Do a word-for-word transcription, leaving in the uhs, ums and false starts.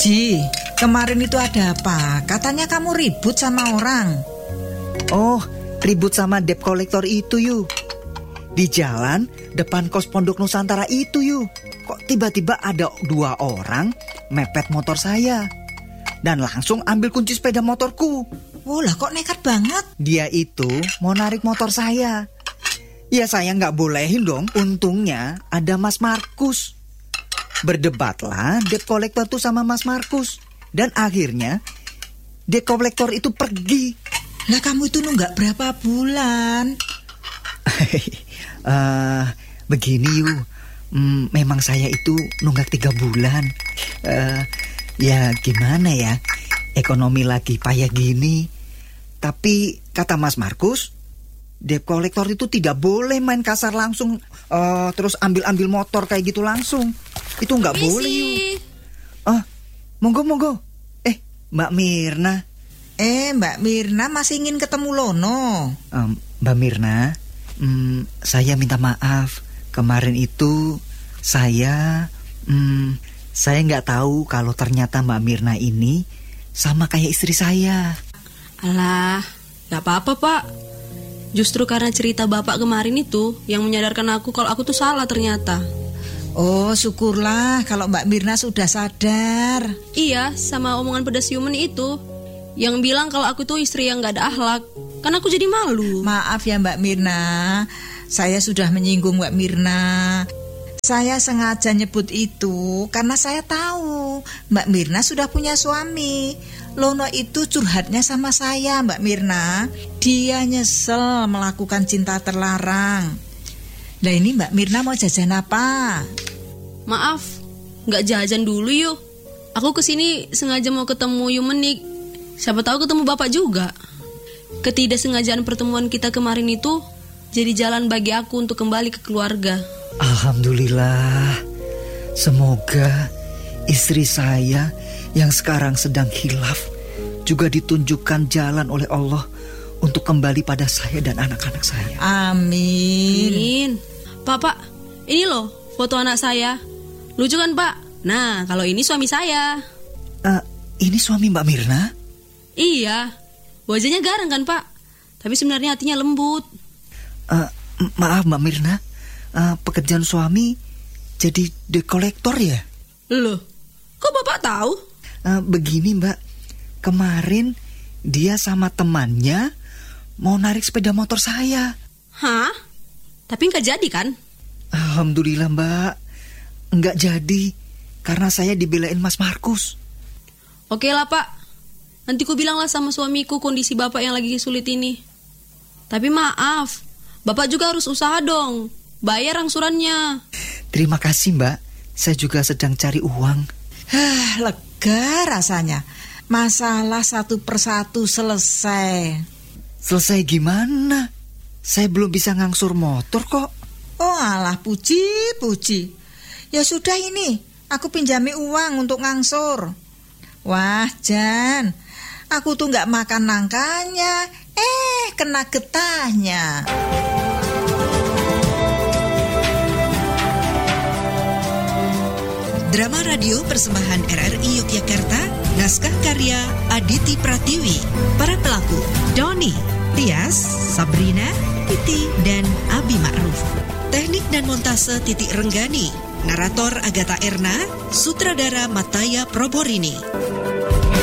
Ji, kemarin itu ada apa? Katanya kamu ribut sama orang. Oh, ribut sama debt collector itu yuk. Di jalan depan kos Pondok Nusantara itu yuk. Kok tiba-tiba ada dua orang mepet motor saya dan langsung ambil kunci sepeda motorku. Oh lah, kok nekat banget? Dia itu mau narik motor saya. Ya saya nggak bolehin dong. Untungnya ada Mas Markus. Berdebatlah debt collector tuh sama Mas Markus. Dan akhirnya debt collector itu pergi. Lah kamu itu nunggak berapa bulan? uh, begini yuk. Hmm, memang saya itu nunggak tiga bulan. Uh, ya gimana ya? Ekonomi lagi payah gini. Tapi kata Mas Markus, debt collector itu tidak boleh main kasar langsung, uh, terus ambil-ambil motor kayak gitu langsung. Itu nggak boleh yuk. Ah, monggo monggo. Eh, Mbak Mirna. Eh, Mbak Mirna masih ingin ketemu Lono. Um, Mbak Mirna, um, saya minta maaf. Kemarin itu saya, um, saya nggak tahu kalau ternyata Mbak Mirna ini sama kayak istri saya. Alah, gak apa-apa Pak. Justru karena cerita Bapak kemarin itu yang menyadarkan aku kalau aku tuh salah ternyata. Oh, syukurlah kalau Mbak Mirna sudah sadar. Iya, sama omongan pedas human itu yang bilang kalau aku tuh istri yang gak ada akhlak. Kan aku jadi malu. Maaf ya Mbak Mirna, saya sudah menyinggung Mbak Mirna. Saya sengaja nyebut itu karena saya tahu Mbak Mirna sudah punya suami. Lono itu curhatnya sama saya, Mbak Mirna. Dia nyesel melakukan cinta terlarang. Nah ini Mbak Mirna mau jajan apa? Maaf, gak jajan dulu yuk. Aku kesini sengaja mau ketemu Yumenik. Siapa tahu ketemu Bapak juga. Ketidaksengajaan pertemuan kita kemarin itu jadi jalan bagi aku untuk kembali ke keluarga. Alhamdulillah. Semoga istri saya yang sekarang sedang khilaf juga ditunjukkan jalan oleh Allah untuk kembali pada saya dan anak-anak saya. Amin. Amin. Pak, Pak, ini loh foto anak saya. Lucu kan Pak? Nah, kalau ini suami saya. uh, Ini suami Mbak Mirna? Iya. Wajahnya garang kan Pak? Tapi sebenarnya hatinya lembut. uh, Maaf Mbak Mirna, uh, pekerjaan suami jadi debt collector ya? Loh, kok Bapak tahu? Uh, begini Mbak, kemarin dia sama temannya mau narik sepeda motor saya. Hah? Tapi nggak jadi kan? Alhamdulillah Mbak, nggak jadi karena saya dibelain Mas Markus. Oke lah Pak, nanti ku bilanglah sama suamiku kondisi Bapak yang lagi sulit ini. Tapi maaf, Bapak juga harus usaha dong, bayar angsurannya. Terima kasih Mbak, saya juga sedang cari uang. Hah, lega rasanya. Masalah satu persatu selesai. Selesai gimana? Saya belum bisa ngangsur motor kok. Oh alah, puji-puji. Ya sudah ini, aku pinjami uang untuk ngangsur. Wah Jan, aku tuh gak makan nangkanya, eh kena getahnya. Drama radio persembahan R R I Yogyakarta, naskah karya Aditi Pratiwi. Para pelaku, Doni, Tias, Sabrina, Titi, dan Abi Ma'ruf. Teknik dan montase Titik Renggani. Narator Agatha Erna, sutradara Mataya Proborini.